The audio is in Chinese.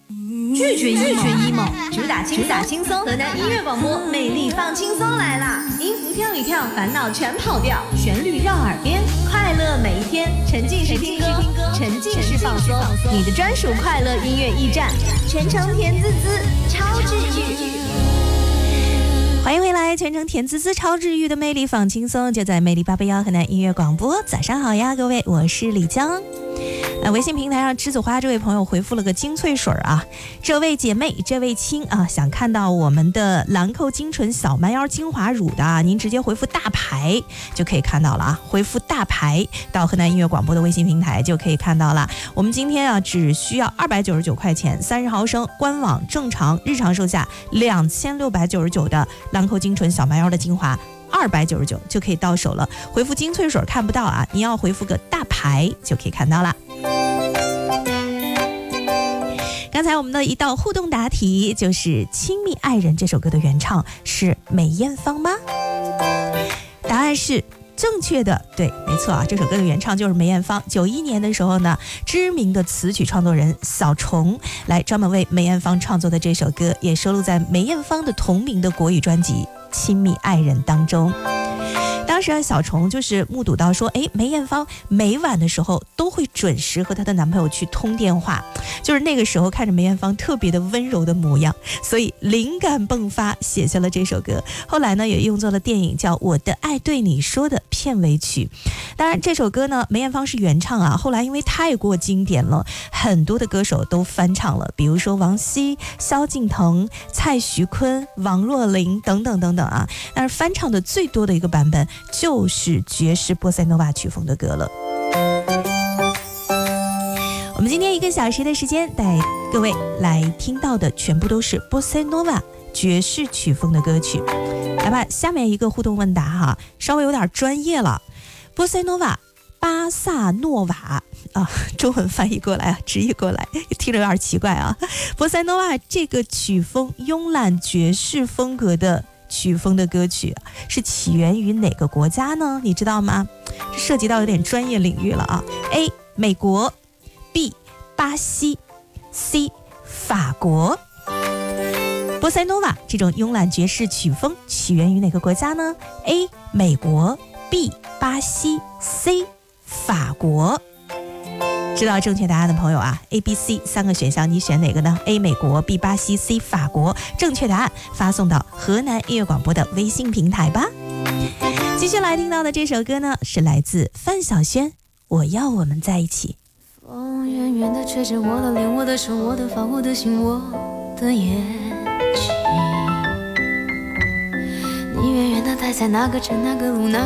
拒绝 emo， 主打轻松，河南音乐广播魅力放轻松来啦！音符跳一跳，烦恼全跑掉，旋律绕耳边，快乐每一天，沉浸式听歌，沉浸式放松，你的专属快乐音乐驿站，全程甜滋滋，超治愈。欢迎回来，全程甜滋滋超治愈的魅力放轻松，就在魅力881河南音乐广播。早上好呀，各位，我是李江。微信平台上栀子花这位朋友回复了个精粹水啊，这位姐妹这位亲啊，想看到我们的兰蔻精纯小蛮腰精华乳的啊，您直接回复大牌就可以看到了啊，回复大牌到河南音乐广播的微信平台就可以看到了。我们今天啊只需要299块钱30毫升，官网正常日常售价2699的兰蔻精纯小蛮腰的精华299就可以到手了。回复精粹水看不到啊，你要回复个大牌就可以看到了。刚才我们的一道互动答题就是《亲密爱人》这首歌的原唱是梅艳芳吗？答案是正确的，对，没错啊，这首歌的原唱就是梅艳芳。91年的时候呢，知名的词曲创作人小虫来专门为梅艳芳创作的这首歌，也收录在梅艳芳的同名的国语专辑《亲密爱人》当中。当时啊，小虫就是目睹到说，梅艳芳每晚的时候都会准时和她的男朋友去通电话，就是那个时候看着梅艳芳特别的温柔的模样，所以灵感迸发写下了这首歌。后来呢，也用作了电影叫《我的爱对你说》的片尾曲。当然这首歌呢，梅艳芳是原唱啊，后来因为太过经典了，很多的歌手都翻唱了，比如说王晰、萧敬腾、蔡徐坤、王若琳等等等等啊。但是翻唱的最多的一个版本就是爵士波塞诺瓦曲风的歌了。我们今天1个小时的时间带各位来听到的全部都是波塞诺瓦爵士曲风的歌曲。来吧，下面一个互动问答哈，稍微有点专业了。波塞诺瓦巴萨诺瓦啊，中文翻译过来啊，直译过来听着有点奇怪啊。波塞诺瓦这个曲风慵懒爵士风格的曲风的歌曲是起源于哪个国家呢？你知道吗？这涉及到有点专业领域了啊。A. 美国 B. 巴西 C. 法国。波塞诺瓦这种慵懒爵士曲风起源于哪个国家呢？ A. 美国 B. 巴西 C. 法国。知道正确答案的朋友啊 ，A、B、C 3个选项，你选哪个呢？ A 美国 B 巴西 C 法国，正确答案发送到河南音乐广播的微信平台吧。继续来听到的这首歌呢，是来自范晓萱，《我要我们在一起》。 风远远地吹着我的脸，我的手，我的发，我的心，我的眼睛。你远远地待在那个城，那个路，那